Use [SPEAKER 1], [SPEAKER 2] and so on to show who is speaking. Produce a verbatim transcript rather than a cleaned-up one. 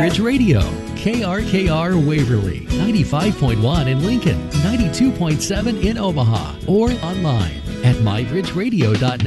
[SPEAKER 1] MyBridge Radio, K R K R Waverly, ninety-five point one in Lincoln, ninety-two point seven in Omaha, or online at my bridge radio dot net.